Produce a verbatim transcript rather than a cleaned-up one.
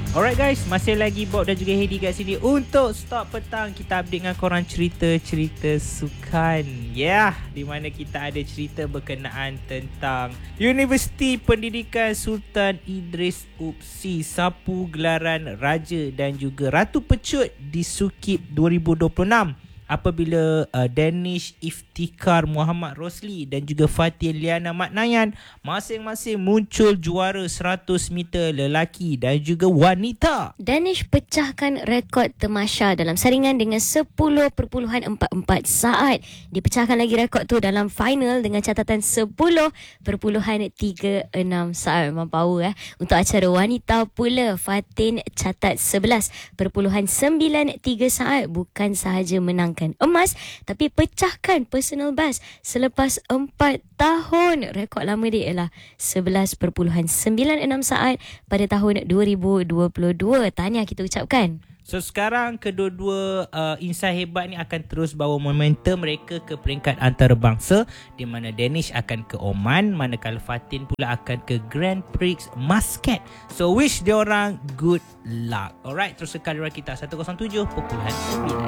Alright guys, masih lagi Bob dan juga Hedi kat sini untuk Stop Petang. Kita update dengan korang cerita-cerita sukan. Ya, yeah, di mana kita ada cerita berkenaan tentang Universiti Pendidikan Sultan Idris Upsi sapu gelaran Raja dan juga Ratu Pecut di Sukip dua ribu dua puluh enam. Apabila uh, Danish Iftikhar Muhammad Rosli dan juga Fatin Liana Matnayan masing-masing muncul juara seratus meter lelaki dan juga wanita. Danish pecahkan rekod Temasya dalam saringan dengan sepuluh perpuluhan empat empat saat. Dipecahkan lagi rekod tu dalam final dengan catatan sepuluh perpuluhan tiga enam saat. Memang power eh. Untuk acara wanita pula, Fatin catat sebelas perpuluhan sembilan tiga saat. Bukan sahaja menangkan emas, tapi pecahkan personal best selepas empat tahun. Rekod lama dia ialah sebelas perpuluhan sembilan enam saat pada tahun dua ribu dua puluh dua. Tahniah kita ucapkan. So sekarang kedua-dua uh, insan hebat ni akan terus bawa momentum mereka ke peringkat antarabangsa, di mana Danish akan ke Oman, manakala Fatin pula akan ke Grand Prix Muscat. So wish diorang good luck. Alright, terus sekali kita seratus tujuh perpuluhan sembilan.